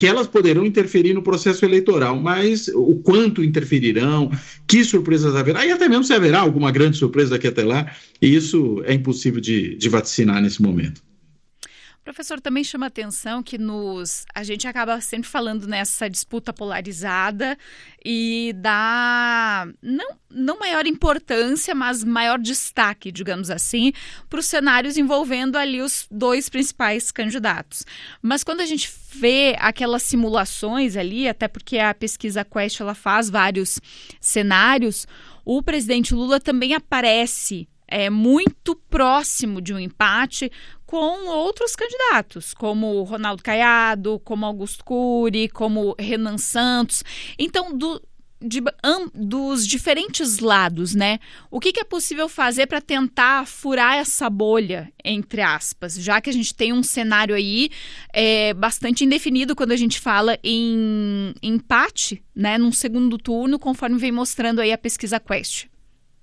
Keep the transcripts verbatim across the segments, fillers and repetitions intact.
que elas poderão interferir no processo eleitoral, mas o quanto interferirão, que surpresas haverá, e até mesmo se haverá alguma grande surpresa daqui até lá, isso é impossível de, de vaticinar nesse momento. Professor, também chama atenção que nos, a gente acaba sempre falando nessa disputa polarizada e dá não, não maior importância, mas maior destaque, digamos assim, para os cenários envolvendo ali os dois principais candidatos. Mas quando a gente vê aquelas simulações ali, até porque a pesquisa Quest ela faz vários cenários, o presidente Lula também aparece é, muito próximo de um empate com outros candidatos, como Ronaldo Caiado, como Augusto Cury, como Renan Santos. Então, do, de, um, dos diferentes lados, né? O que, que é possível fazer para tentar furar essa bolha, entre aspas, já que a gente tem um cenário aí é, bastante indefinido quando a gente fala em empate, né, num segundo turno, conforme vem mostrando aí a pesquisa Quest?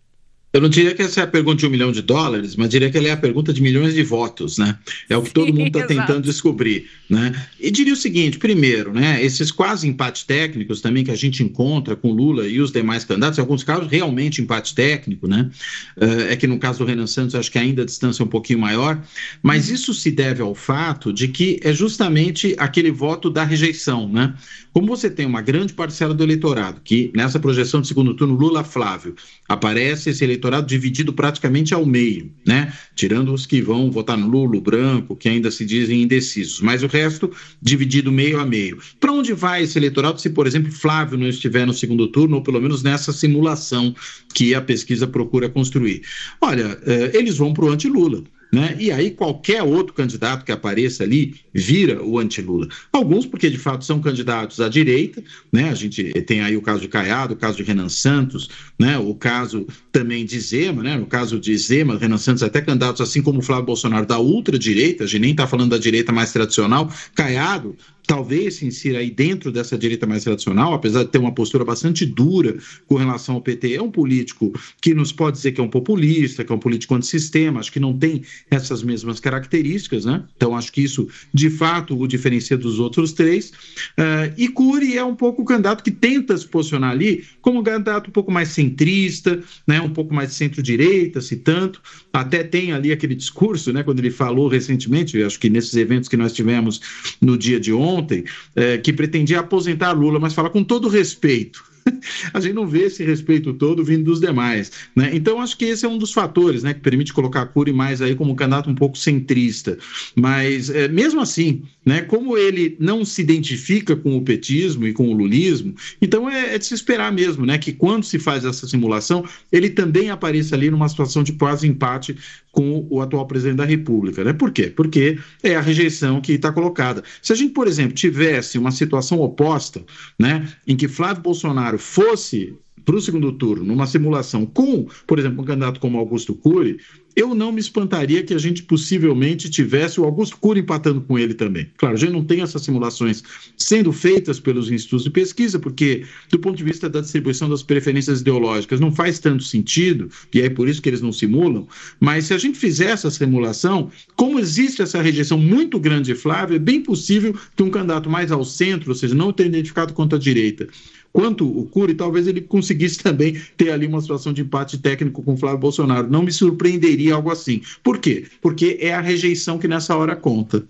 Eu não diria que essa é a pergunta de um milhão de dólares, mas diria que ela é a pergunta de milhões de votos, né? É o que todo mundo está tentando descobrir, né? E diria o seguinte, primeiro, né? Esses quase empates técnicos também que a gente encontra com Lula e os demais candidatos, em alguns casos realmente empate técnico, né? É que no caso do Renan Santos acho que ainda a distância é um pouquinho maior, mas isso se deve ao fato de que é justamente aquele voto da rejeição, né? Como você tem uma grande parcela do eleitorado, que nessa projeção de segundo turno Lula-Flávio, aparece esse eleitorado dividido praticamente ao meio, né? Tirando os que vão votar no Lula, o branco, que ainda se dizem indecisos, mas o resto dividido meio a meio. Para onde vai esse eleitorado se, por exemplo, Flávio não estiver no segundo turno, ou pelo menos nessa simulação que a pesquisa procura construir? Olha, eles vão para o anti-Lula. Né? E aí qualquer outro candidato que apareça ali vira o anti-Lula. Alguns porque de fato são candidatos à direita, né? A gente tem aí o caso de Caiado, o caso de Renan Santos, né? O caso também de Zema, né? No caso de Zema, Renan Santos até candidatos assim como o Flávio Bolsonaro da ultradireita, a gente nem está falando da direita mais tradicional. Caiado talvez se insira aí dentro dessa direita mais tradicional, apesar de ter uma postura bastante dura com relação ao P T. É um político que nos pode dizer que é um populista, que é um político antissistema, acho que não tem essas mesmas características, né? Então acho que isso, de fato, o diferencia dos outros três. Uh, e Cury é um pouco o candidato que tenta se posicionar ali como um candidato um pouco mais centrista, né? Um pouco mais de centro-direita, se tanto. Até tem ali aquele discurso, né? Quando ele falou recentemente, acho que nesses eventos que nós tivemos no dia de ontem, Ontem, é, que pretendia aposentar Lula, mas fala com todo respeito. A gente não vê esse respeito todo vindo dos demais, né? Então acho que esse é um dos fatores, né, que permite colocar Cury mais aí como um candidato um pouco centrista, mas é, mesmo assim, né, como ele não se identifica com o petismo e com o lulismo, então é, é de se esperar mesmo, né, que quando se faz essa simulação, ele também apareça ali numa situação de quase empate com o atual presidente da República, né? Por quê? Porque é a rejeição que está colocada. Se a gente, por exemplo, tivesse uma situação oposta, né, em que Flávio Bolsonaro fosse para o segundo turno, numa simulação com, por exemplo, um candidato como Augusto Cury, eu não me espantaria que a gente possivelmente tivesse o Augusto Cury empatando com ele também. Claro, a gente não tem essas simulações sendo feitas pelos institutos de pesquisa, porque, do ponto de vista da distribuição das preferências ideológicas, não faz tanto sentido, e é por isso que eles não simulam, mas se a gente fizer essa simulação, como existe essa rejeição muito grande de Flávio, é bem possível que um candidato mais ao centro, ou seja, não tenha identificado quanto à direita, quanto o Cury, talvez ele conseguisse também ter ali uma situação de empate técnico com Flávio Bolsonaro. Não me surpreenderia algo assim. Por quê? Porque é a rejeição que nessa hora conta.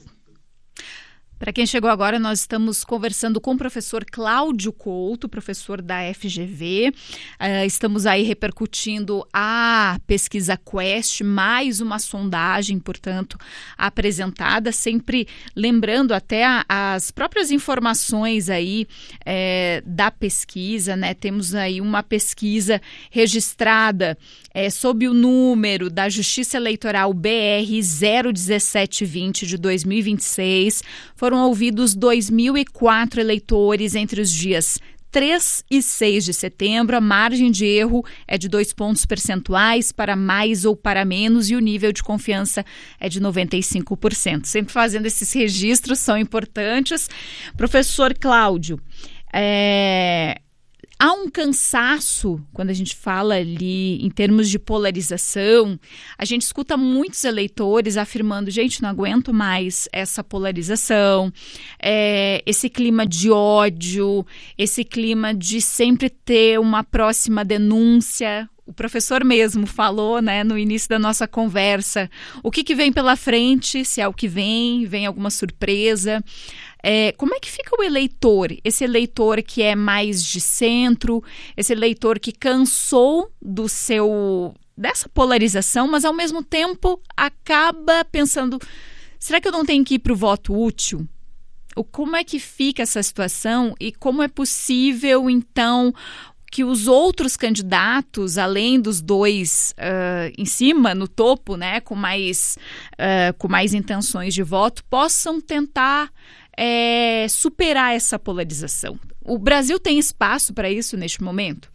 Para quem chegou agora, nós estamos conversando com o professor Cláudio Couto, professor da F G V. Uh, estamos aí repercutindo a pesquisa Quest, mais uma sondagem, portanto, apresentada, sempre lembrando até a, as próprias informações aí é, da pesquisa, né? Temos aí uma pesquisa registrada é, sob o número da Justiça Eleitoral B R zero um sete vinte de dois mil e vinte e seis. Foram ouvidos dois mil e quatro eleitores entre os dias três e seis de setembro. A margem de erro é de dois pontos percentuais para mais ou para menos e o nível de confiança é de noventa e cinco por cento. Sempre fazendo esses registros, são importantes. Professor Cláudio, é... há um cansaço quando a gente fala ali em termos de polarização. A gente escuta muitos eleitores afirmando, gente, não aguento mais essa polarização, é, esse clima de ódio, esse clima de sempre ter uma próxima denúncia. O professor mesmo falou, né, no início da nossa conversa, o que, que vem pela frente, se é o que vem, vem alguma surpresa. É, como é que fica o eleitor? Esse eleitor que é mais de centro, esse eleitor que cansou do seu, dessa polarização, mas ao mesmo tempo acaba pensando, será que eu não tenho que ir para o voto útil? Ou como é que fica essa situação e como é possível, então, que os outros candidatos, além dos dois uh, em cima, no topo, né, com mais, uh, com mais intenções de voto, possam tentar é, superar essa polarização? O Brasil tem espaço para isso neste momento?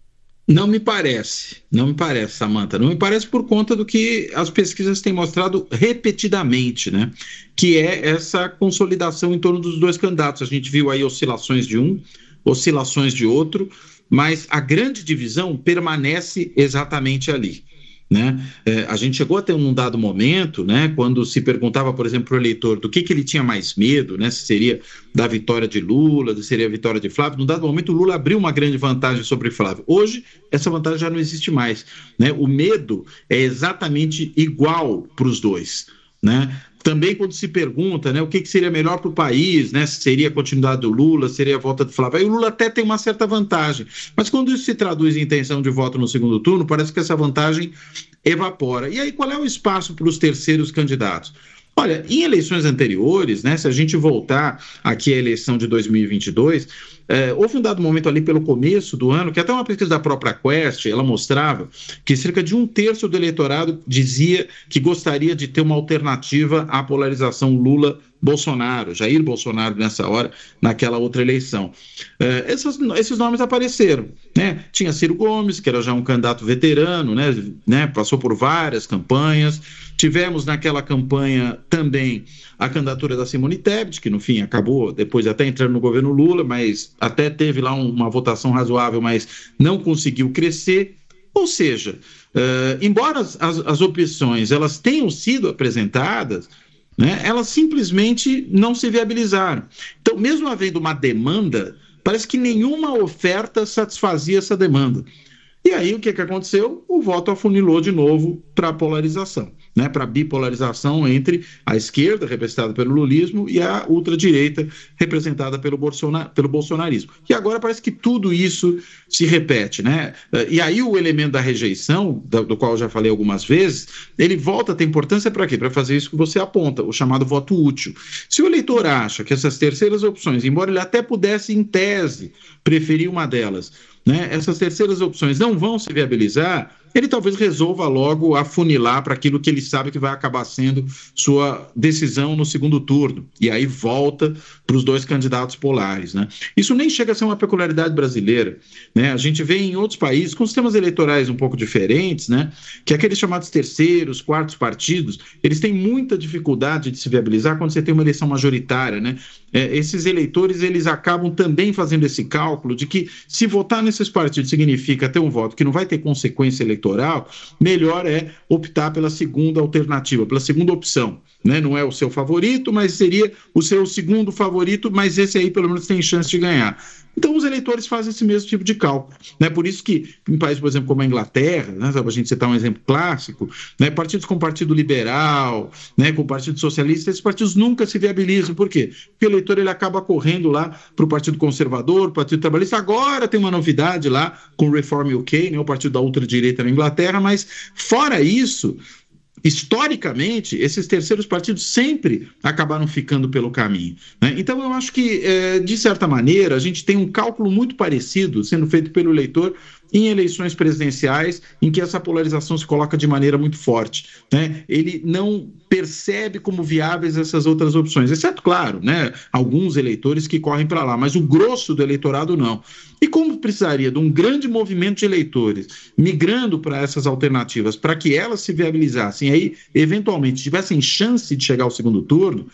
Não me parece, não me parece, Samantha. Não me parece por conta do que as pesquisas têm mostrado repetidamente, né? Que é essa consolidação em torno dos dois candidatos. A gente viu aí oscilações de um, oscilações de outro, mas a grande divisão permanece exatamente ali, né? É, a gente chegou até um dado momento, né, quando se perguntava, por exemplo, para o eleitor do que, que ele tinha mais medo, né, se seria da vitória de Lula, se seria a vitória de Flávio. Num dado momento, o Lula abriu uma grande vantagem sobre Flávio. Hoje, essa vantagem já não existe mais, né? O medo é exatamente igual para os dois, né? Também quando se pergunta, né, o que, que seria melhor para o país, né, se seria a continuidade do Lula, seria a volta do Flávio, aí o Lula até tem uma certa vantagem, mas quando isso se traduz em intenção de voto no segundo turno, parece que essa vantagem evapora. E aí qual é o espaço para os terceiros candidatos? Olha, em eleições anteriores, né, se a gente voltar aqui à eleição de dois mil e vinte e dois, é, houve um dado momento ali pelo começo do ano, que até uma pesquisa da própria Quest, ela mostrava que cerca de um terço do eleitorado dizia que gostaria de ter uma alternativa à polarização Lula-Bolsonaro, Jair Bolsonaro nessa hora, naquela outra eleição. É, essas, esses nomes apareceram, né? Tinha Ciro Gomes, que era já um candidato veterano, né, né, passou por várias campanhas. Tivemos naquela campanha também a candidatura da Simone Tebet, que no fim acabou depois até entrando no governo Lula, mas até teve lá um, uma votação razoável, mas não conseguiu crescer. Ou seja, uh, embora as, as, as opções elas tenham sido apresentadas, né, elas simplesmente não se viabilizaram. Então, mesmo havendo uma demanda, parece que nenhuma oferta satisfazia essa demanda. E aí o que, que aconteceu? O voto afunilou de novo para a polarização, né, para a bipolarização entre a esquerda, representada pelo lulismo, e a ultradireita, representada pelo, bolsonar, pelo bolsonarismo. E agora parece que tudo isso se repete, né? E aí o elemento da rejeição, do qual eu já falei algumas vezes, ele volta a ter importância para quê? Para fazer isso que você aponta, o chamado voto útil. Se o eleitor acha que essas terceiras opções, embora ele até pudesse, em tese, preferir uma delas, né, essas terceiras opções não vão se viabilizar, ele talvez resolva logo afunilar para aquilo que ele sabe que vai acabar sendo sua decisão no segundo turno. E aí volta para os dois candidatos polares, né? Isso nem chega a ser uma peculiaridade brasileira, né? A gente vê em outros países com sistemas eleitorais um pouco diferentes, né, que aqueles chamados terceiros, quartos partidos, eles têm muita dificuldade de se viabilizar quando você tem uma eleição majoritária, né? É, esses eleitores, eles acabam também fazendo esse cálculo de que se votar nesses partidos significa ter um voto que não vai ter consequência eleitoral, melhor é optar pela segunda alternativa, pela segunda opção, né? Não é o seu favorito, mas seria o seu segundo favorito, mas esse aí pelo menos tem chance de ganhar. Então os eleitores fazem esse mesmo tipo de cálculo, né? Por isso que em países, por exemplo, como a Inglaterra, né, só para a gente citar um exemplo clássico, né, partidos com o Partido Liberal, né, com o Partido Socialista, esses partidos nunca se viabilizam. Por quê? Porque o eleitor ele acaba correndo lá para o Partido Conservador, Partido Trabalhista. Agora tem uma novidade lá com o Reform U K, né, o partido da ultradireita na Inglaterra, mas fora isso, historicamente, esses terceiros partidos sempre acabaram ficando pelo caminho, né? Então, eu acho que, é, de certa maneira, a gente tem um cálculo muito parecido sendo feito pelo eleitor em eleições presidenciais, em que essa polarização se coloca de maneira muito forte, né? Ele não percebe como viáveis essas outras opções, exceto, claro, né, alguns eleitores que correm para lá, mas o grosso do eleitorado não. E como precisaria de um grande movimento de eleitores migrando para essas alternativas, para que elas se viabilizassem, aí, eventualmente, tivessem chance de chegar ao segundo turno,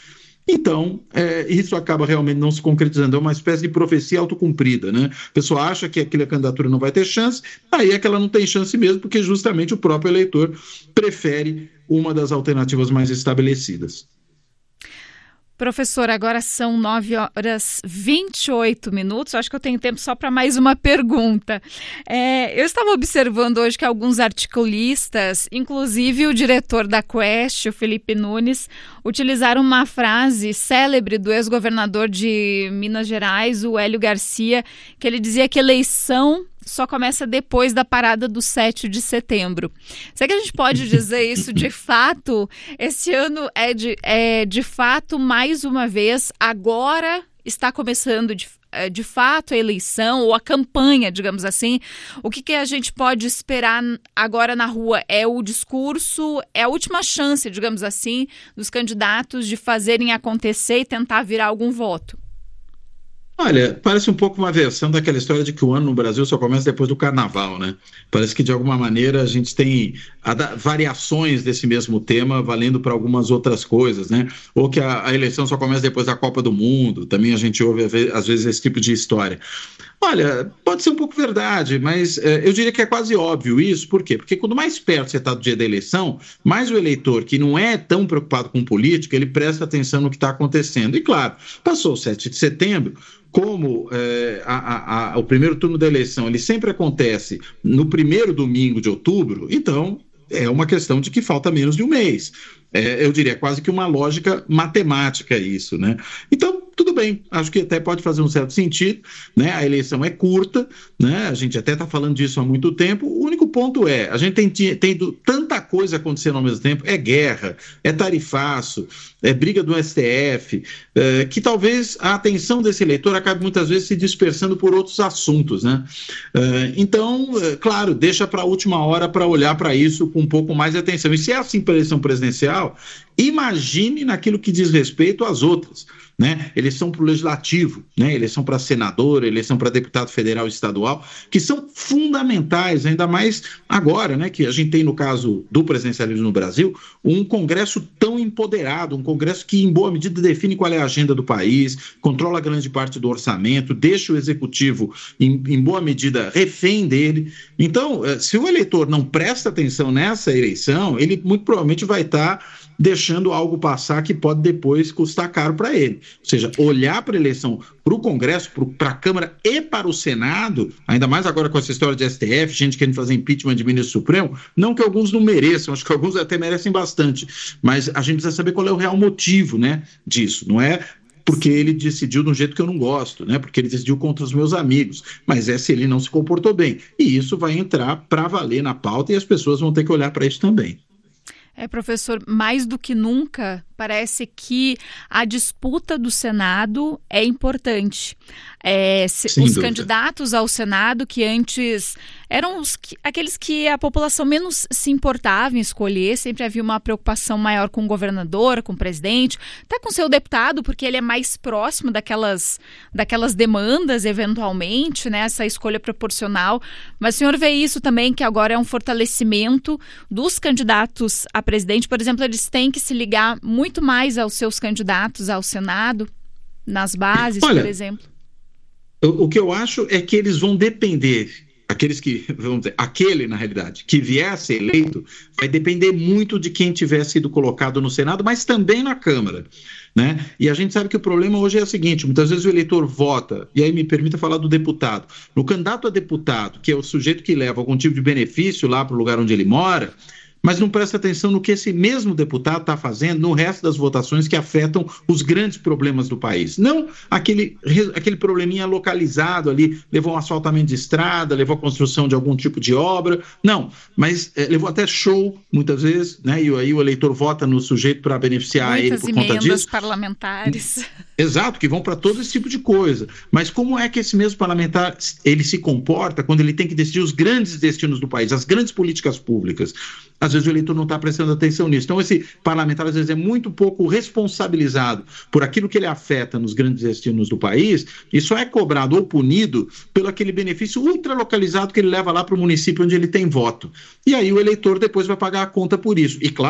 Então, é, isso acaba realmente não se concretizando, é uma espécie de profecia autocumprida, né? A pessoa acha que aquela candidatura não vai ter chance, aí é que ela não tem chance mesmo, porque justamente o próprio eleitor prefere uma das alternativas mais estabelecidas. Professor, agora são nove horas e vinte e oito minutos, acho que eu tenho tempo só para mais uma pergunta. É, eu estava observando hoje que alguns articulistas, inclusive o diretor da Quest, o Felipe Nunes, utilizaram uma frase célebre do ex-governador de Minas Gerais, o Hélio Garcia, que ele dizia que eleição só começa depois da parada do sete de setembro. Será que a gente pode dizer isso de fato? Esse ano é de, é de fato, mais uma vez, agora está começando de, de fato a eleição ou a campanha, digamos assim. O que, que a gente pode esperar agora na rua? É o discurso, é a última chance, digamos assim, dos candidatos de fazerem acontecer e tentar virar algum voto? Olha, parece um pouco uma versão daquela história de que o ano no Brasil só começa depois do carnaval, né? Parece que, de alguma maneira, a gente tem variações desse mesmo tema valendo para algumas outras coisas, né? Ou que a, a eleição só começa depois da Copa do Mundo, também a gente ouve, às vezes, esse tipo de história. Olha, pode ser um pouco verdade, mas é, eu diria que é quase óbvio isso. Por quê? Porque quanto mais perto você está do dia da eleição, mais o eleitor, que não é tão preocupado com política, ele presta atenção no que está acontecendo. E, claro, passou o sete de setembro, como é, a, a, a, o primeiro turno da eleição ele sempre acontece no primeiro domingo de outubro, então é uma questão de que falta menos de um mês. É, eu diria quase que uma lógica matemática isso, né? Então, tudo bem, acho que até pode fazer um certo sentido, né? A eleição é curta, né? A gente até está falando disso há muito tempo. O único ponto é, a gente tem tendo tanta coisa acontecendo ao mesmo tempo, é guerra, é tarifaço, é briga do S T F, é, que talvez a atenção desse eleitor acabe muitas vezes se dispersando por outros assuntos, né? É, então, é, claro, deixa para a última hora para olhar para isso com um pouco mais de atenção. E se é assim para a eleição presidencial, imagine naquilo que diz respeito às outras, né? Eleição para o legislativo, né? Eleição para senador, eleição para deputado federal e estadual, que são fundamentais, ainda mais agora, né? Que a gente tem, no caso do presidencialismo no Brasil, um Congresso tão empoderado, um Congresso que, em boa medida, define qual é a agenda do país, controla grande parte do orçamento, deixa o executivo, em, em boa medida, refém dele. Então, se o eleitor não presta atenção nessa eleição, ele muito provavelmente vai estar deixando algo passar que pode depois custar caro para ele. Ou seja, olhar para a eleição, para o Congresso, para a Câmara e para o Senado, ainda mais agora com essa história de S T F, gente querendo fazer impeachment de ministro supremo, não que alguns não mereçam, acho que alguns até merecem bastante, mas a gente precisa saber qual é o real motivo, né, disso. Não é porque ele decidiu de um jeito que eu não gosto, né? Porque ele decidiu contra os meus amigos, mas é se ele não se comportou bem. E isso vai entrar para valer na pauta e as pessoas vão ter que olhar para isso também. É, professor, mais do que nunca, parece que a disputa do Senado é importante. É, se, os dúvida. candidatos ao Senado, que antes eram os que, aqueles que a população menos se importava em escolher, sempre havia uma preocupação maior com o governador, com o presidente, até com o seu deputado, porque ele é mais próximo daquelas, daquelas demandas, eventualmente, né, essa escolha proporcional. Mas o senhor vê isso também, que agora é um fortalecimento dos candidatos a presidente? Por exemplo, eles têm que se ligar muito mais aos seus candidatos ao Senado, nas bases, Olha, por exemplo. O que eu acho é que eles vão depender, aqueles que, vamos dizer, aquele, na realidade, que vier a ser eleito, vai depender muito de quem tiver sido colocado no Senado, mas também na Câmara, né? E a gente sabe que o problema hoje é o seguinte, muitas vezes o eleitor vota, e aí me permita falar do deputado, no candidato a deputado, que é o sujeito que leva algum tipo de benefício lá para o lugar onde ele mora, mas não presta atenção no que esse mesmo deputado está fazendo no resto das votações que afetam os grandes problemas do país. Não aquele, aquele probleminha localizado ali, levou um asfaltamento de estrada, levou a construção de algum tipo de obra, não, mas é, levou até show, muitas vezes, né? E aí o eleitor vota no sujeito para beneficiar Muitas ele por conta disso. emendas parlamentares. Exato, que vão para todo esse tipo de coisa. Mas como é que esse mesmo parlamentar ele se comporta quando ele tem que decidir os grandes destinos do país, as grandes políticas públicas? Às vezes o eleitor não está prestando atenção nisso. Então esse parlamentar às vezes é muito pouco responsabilizado por aquilo que ele afeta nos grandes destinos do país e só é cobrado ou punido pelo aquele benefício ultralocalizado que ele leva lá para o município onde ele tem voto. E aí o eleitor depois vai pagar a conta por isso. E claro,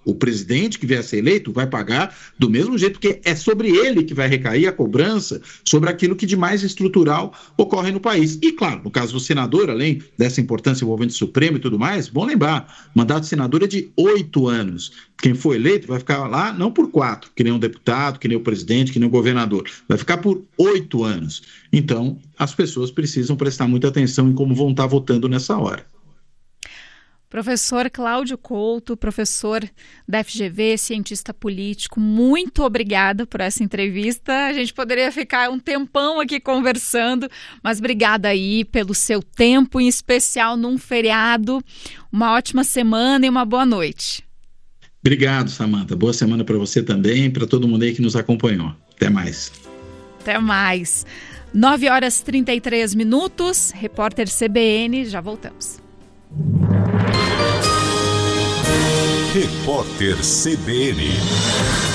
o presidente que vier a ser eleito vai pagar do mesmo jeito, porque é sobre ele que vai recair a cobrança sobre aquilo que de mais estrutural ocorre no país. E, claro, no caso do senador, além dessa importância envolvendo o Supremo e tudo mais, bom lembrar, mandato de senador é de oito anos. Quem for eleito vai ficar lá não por quatro, que nem um deputado, que nem o presidente, que nem o governador. Vai ficar por oito anos. Então, as pessoas precisam prestar muita atenção em como vão estar votando nessa hora. Professor Cláudio Couto, professor da F G V, cientista político, muito obrigada por essa entrevista. A gente poderia ficar um tempão aqui conversando, mas obrigada aí pelo seu tempo, em especial num feriado. Uma ótima semana e uma boa noite. Obrigado, Samantha. Boa semana para você também e para todo mundo aí que nos acompanhou. Até mais. Até mais. nove horas e trinta e três minutos. Repórter C B N, já voltamos. Repórter C B N.